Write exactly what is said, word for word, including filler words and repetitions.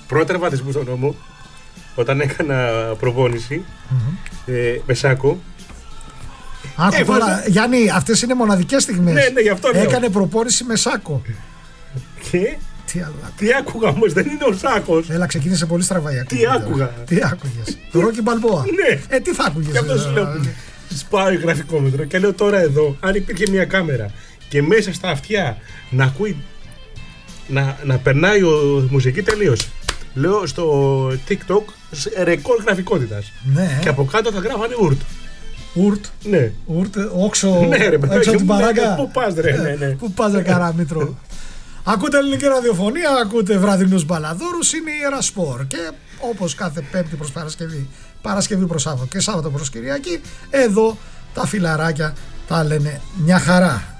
Πρώτα τραυματισμού στον νόμο, όταν έκανα προπόνηση mm-hmm. ε, με σάκο. Άκου ε, τώρα, Γιάννη, αυτές είναι μοναδικές στιγμές. Ναι, ναι, γι' αυτό λέω. Έκανε προπόνηση με σάκο. Και τι, τι άκουγα όμως, δεν είναι ο σάκος. Έλα, ξεκίνησε πολύ στραβά η Τι άκουγα. Τι άκουγες. Το Ρόκι Μπαλμπόα. Ναι. Ε, τι θα άκουγες. Γι' αυτό σου λέω. Σπάω γραφικόμετρο και λέω τώρα εδώ, αν υπήρχε μια κάμερα και μέσα στα αυτιά να ακούει, να, να περνάει ο μουσική τελείως. Λέω στο TikTok ρεκόρ γραφικότητας. Ναι. Και από κάτω θα γράφανε ουρτ. Ουρτ. Ναι. Ουρτ, όξο. Ναι, ρε, έξω την παράγκα. Πού πας, ρε, ναι, ναι. Πού πας, ρε, Καραμήτρο. Ακούτε ελληνική ραδιοφωνία, ακούτε βραδινούς μπαλαδόρους, είναι η Ερασπορ. Και όπως κάθε Πέμπτη προς Παρασκευή, Παρασκευή προς Σάββατο και Σάββατο προς Κυριακή, εδώ τα φιλαράκια τα λένε μια χαρά.